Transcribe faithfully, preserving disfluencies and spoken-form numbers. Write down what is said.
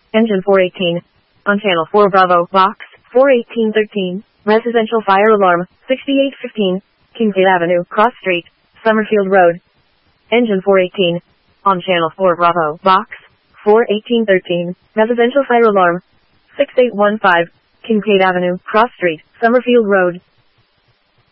Engine four eighteen. On channel four Bravo, box four eighteen thirteen. Residential fire alarm, sixty-eight fifteen. Kingsgate Avenue, Cross Street, Summerfield Road. Engine four eighteen. On channel four Bravo, box four eighteen thirteen. Residential fire alarm, six eight one five. Kingsgate Avenue, Cross Street, Summerfield Road.